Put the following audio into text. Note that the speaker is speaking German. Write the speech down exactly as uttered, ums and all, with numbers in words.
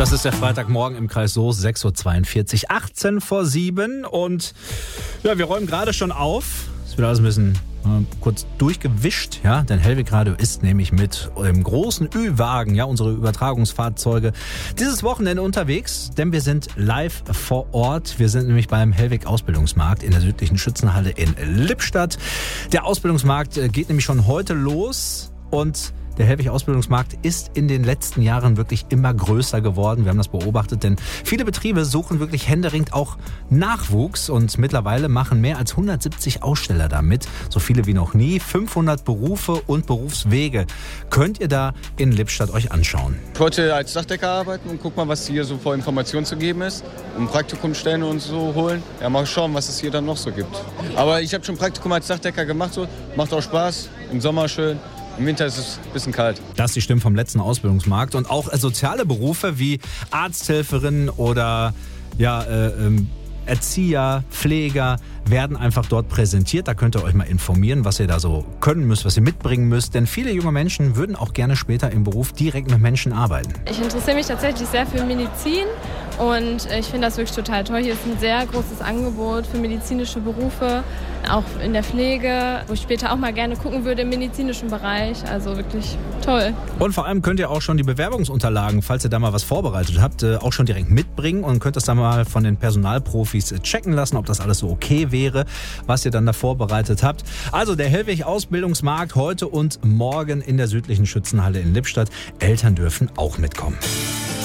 Das ist der Freitagmorgen im Kreis Soest, sechs Uhr zweiundvierzig, achtzehn vor sieben. Und ja, wir räumen gerade schon auf. Es wird alles ein bisschen äh, kurz durchgewischt, ja, denn Hellwig Radio ist nämlich mit dem großen Ü-Wagen, ja, unsere Übertragungsfahrzeuge, dieses Wochenende unterwegs, denn wir sind live vor Ort. Wir sind nämlich beim Hellwig Ausbildungsmarkt in der südlichen Schützenhalle in Lippstadt. Der Ausbildungsmarkt geht nämlich schon heute los und der Hellwig Ausbildungsmarkt ist in den letzten Jahren wirklich immer größer geworden. Wir haben das beobachtet, denn viele Betriebe suchen wirklich händeringend auch Nachwuchs und mittlerweile machen mehr als hundertsiebzig Aussteller da mit. So viele wie noch nie. fünfhundert Berufe und Berufswege könnt ihr da in Lippstadt euch anschauen. Ich wollte als Dachdecker arbeiten und guck mal, was hier so vor Informationen zu geben ist. Und Praktikumstellen und so holen. Ja, mal schauen, was es hier dann noch so gibt. Aber ich habe schon Praktikum als Dachdecker gemacht. So. Macht auch Spaß. Im Sommer schön. Im Winter ist es ein bisschen kalt. Das ist die Stimme vom letzten Ausbildungsmarkt. Und auch soziale Berufe wie Arzthelferin oder ja, äh, ähm, Erzieher, Pfleger werden einfach dort präsentiert. Da könnt ihr euch mal informieren, was ihr da so können müsst, was ihr mitbringen müsst. Denn viele junge Menschen würden auch gerne später im Beruf direkt mit Menschen arbeiten. Ich interessiere mich tatsächlich sehr für Medizin und ich finde das wirklich total toll. Hier ist ein sehr großes Angebot für medizinische Berufe, auch in der Pflege, wo ich später auch mal gerne gucken würde im medizinischen Bereich. Also wirklich toll. Und vor allem könnt ihr auch schon die Bewerbungsunterlagen, falls ihr da mal was vorbereitet habt, auch schon direkt mitbringen und könnt das dann mal von den Personalprofis checken lassen, ob das alles so okay wäre, was ihr dann da vorbereitet habt. Also der Hellwig Ausbildungsmarkt heute und morgen in der südlichen Schützenhalle in Lippstadt. Eltern dürfen auch mitkommen.